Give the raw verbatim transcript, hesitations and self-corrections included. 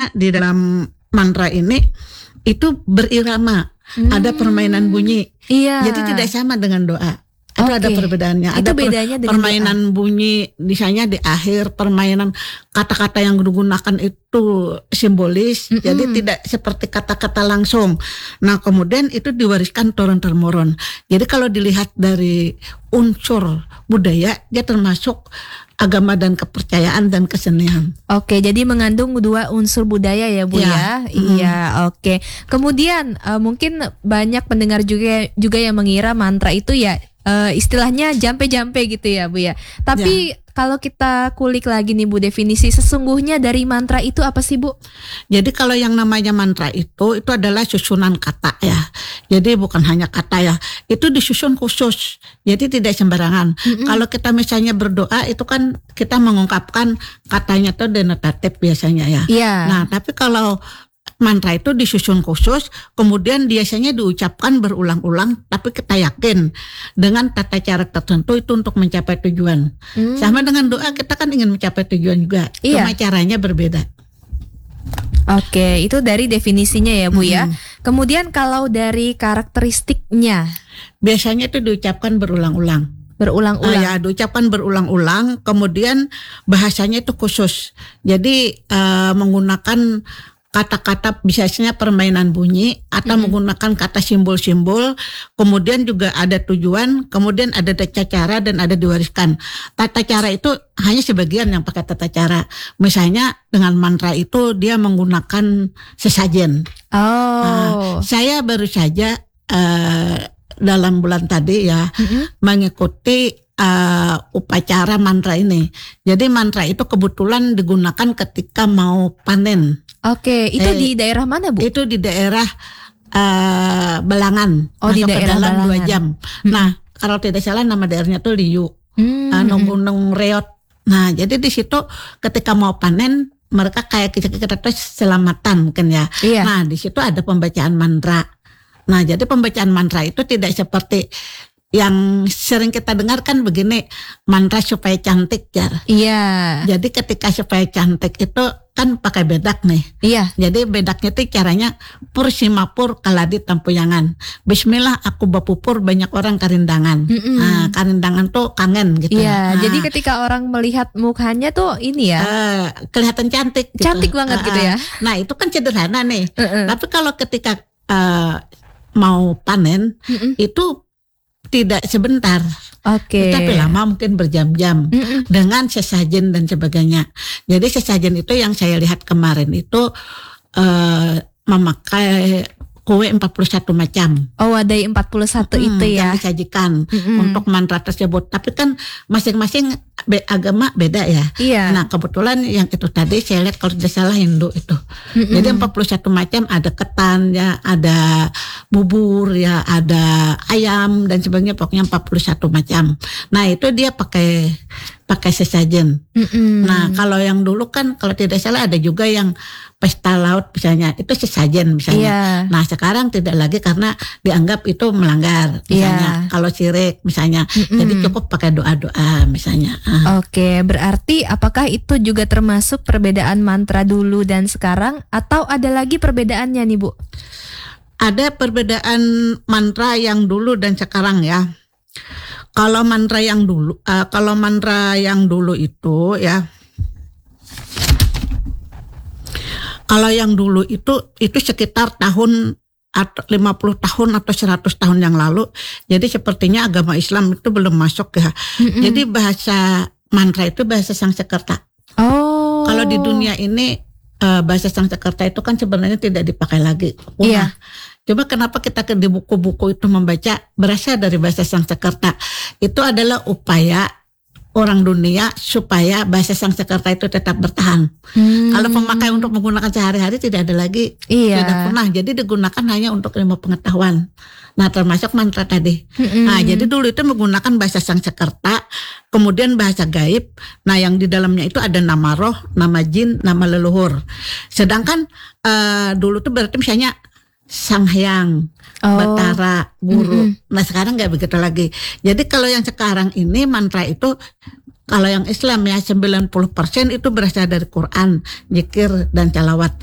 biasanya di dalam mantra ini itu berirama, hmm. ada permainan bunyi. Iya. Jadi tidak sama dengan doa. Itu okay. ada perbedaannya. Itu ada per, bedanya dengan permainan doa. bunyi, misalnya di akhir permainan kata-kata yang digunakan itu simbolis, mm-hmm. jadi tidak seperti kata-kata langsung. Nah, kemudian itu diwariskan turun-temurun. Jadi kalau dilihat dari unsur budaya, dia termasuk agama dan kepercayaan dan kesenian. Oke, jadi mengandung dua unsur budaya ya Bu ya. ya? Mm. Iya, oke. Kemudian uh, mungkin banyak pendengar juga juga yang mengira mantra itu ya uh, istilahnya jampe-jampe gitu ya Bu ya. Tapi ya. Kalau kita kulik lagi nih Bu, definisi sesungguhnya dari mantra itu apa sih Bu? Jadi kalau yang namanya mantra itu itu adalah susunan kata ya. Jadi bukan hanya kata ya, itu disusun khusus. Jadi tidak sembarangan. Mm-hmm. Kalau kita misalnya berdoa itu kan kita mengungkapkan katanya tuh denotatif biasanya ya. Yeah. Nah, tapi kalau mantra itu disusun khusus, kemudian biasanya diucapkan berulang-ulang, tapi kita yakin dengan tata cara tertentu itu untuk mencapai tujuan. Hmm. Sama dengan doa, kita kan ingin mencapai tujuan juga, iya. cuma caranya berbeda. Oke, itu dari definisinya ya Bu hmm. ya. Kemudian kalau dari karakteristiknya, biasanya itu diucapkan berulang-ulang. Berulang-ulang. Ah, ya, diucapkan berulang-ulang, kemudian bahasanya itu khusus. Jadi uh, menggunakan kata-kata biasanya permainan bunyi atau mm-hmm. menggunakan kata simbol-simbol, kemudian juga ada tujuan, kemudian ada tata cara dan ada diwariskan. Tata cara itu hanya sebagian yang pakai tata cara. Misalnya dengan mantra itu dia menggunakan sesajen. Oh. Nah, saya baru saja uh, dalam bulan tadi ya mm-hmm. mengikuti uh, upacara mantra ini. Jadi mantra itu kebetulan digunakan ketika mau panen. Oke, itu eh, di daerah mana Bu? Itu di daerah uh, Belangan. Oh, di daerah ke dalam Belangan. dua jam. Hmm. Nah, kalau tidak salah nama daerahnya tuh Liu. Hmm. Uh, Gunung Reot. Nah, jadi di situ ketika mau panen mereka kayak kita-kita tuh selamatan mungkin ya. Iya. Nah, di situ ada pembacaan mantra. Nah, jadi pembacaan mantra itu tidak seperti yang sering kita dengarkan begini, mantra supaya cantik ya. Iya. Jadi ketika supaya cantik itu kan pakai bedak nih. Iya. Jadi bedaknya itu caranya pur simapur kaladi tampuyangan. Bismillah aku bapupur banyak orang karindangan. Mm-mm. Nah, karindangan tuh kangen gitu. Iya. Nah, jadi ketika orang melihat mukanya tuh ini ya. Uh, kelihatan cantik. Gitu. Cantik banget uh, gitu ya. Nah itu kan sederhana nih. Uh-uh. Tapi kalau ketika uh, mau panen uh-uh. itu tidak sebentar, oke. Tapi lama mungkin berjam-jam Mm-mm. dengan sesajen dan sebagainya. Jadi sesajen itu yang saya lihat kemarin itu uh, memakai kue empat puluh satu macam. Oh, ada empat puluh satu hmm, itu ya. Yang disajikan Mm-mm. untuk mantra tersebut. Tapi kan masing-masing be- agama beda ya. Iya. Nah kebetulan yang itu tadi saya lihat kalau tidak salah Hindu itu. Mm-mm. Jadi empat puluh satu macam, ada ketan ya, ada bubur ya, ada ayam dan sebagainya, pokoknya empat puluh satu macam. Nah itu dia pakai pakai sesajen. Mm-mm. Nah kalau yang dulu kan kalau tidak salah ada juga yang pesta laut misalnya, itu sesajen misalnya. Yeah. Nah sekarang tidak lagi karena dianggap itu melanggar misalnya. Yeah. Kalau syirik misalnya, Mm-mm. jadi cukup pakai doa-doa misalnya. Ah. Oke, berarti apakah itu juga termasuk perbedaan mantra dulu dan sekarang, atau ada lagi perbedaannya nih Bu? Ada perbedaan mantra yang dulu dan sekarang ya. Kalau mantra yang dulu, uh, kalau mantra yang dulu itu ya. Kalau yang dulu itu itu sekitar tahun atau lima puluh tahun atau seratus tahun yang lalu. Jadi sepertinya agama Islam itu belum masuk ya. Mm-mm. Jadi bahasa mantra itu bahasa Sanskerta. Oh. Kalau di dunia ini uh, bahasa Sanskerta itu kan sebenarnya tidak dipakai lagi. Iya. Coba kenapa kita ke di buku-buku itu membaca berasal dari bahasa Sanskerta. Itu adalah upaya orang dunia supaya bahasa Sanskerta itu tetap bertahan. Hmm. Kalau pemakai untuk menggunakan sehari-hari tidak ada lagi, iya. tidak pernah. Jadi digunakan hanya untuk ilmu pengetahuan. Nah termasuk mantra tadi. Hmm. Nah jadi dulu itu menggunakan bahasa Sanskerta, kemudian bahasa gaib. Nah yang di dalamnya itu ada nama roh, nama jin, nama leluhur. Sedangkan uh, dulu itu berarti misalnya Sang Hyang, oh. Batara, Guru. Mm-hmm. Nah sekarang nggak begitu lagi. Jadi kalau yang sekarang ini mantra itu, kalau yang Islam ya sembilan puluh persen itu berasal dari Quran, zikir dan salawat.